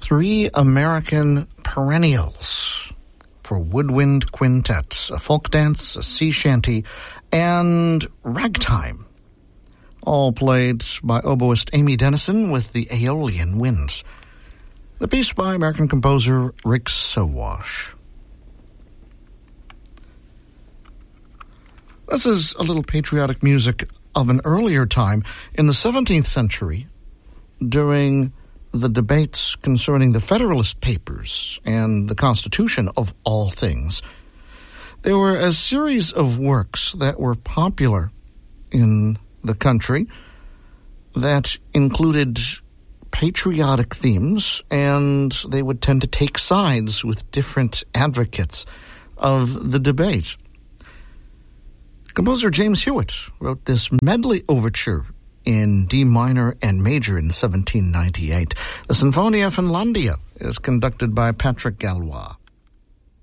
Three American Perennials for Woodwind Quintet, a folk dance, a sea shanty, and ragtime, all played by oboist Amy Dennison with the Aeolian Winds. The piece by American composer Rick Sowash. This is a little patriotic music of an earlier time. In the 17th century, during the debates concerning the Federalist Papers and the Constitution of all things, there were a series of works that were popular in the country that included patriotic themes, and they would tend to take sides with different advocates of the debate. Composer James Hewitt wrote this medley overture in D minor and major in 1798. The Sinfonia Finlandia is conducted by Patrick Galois.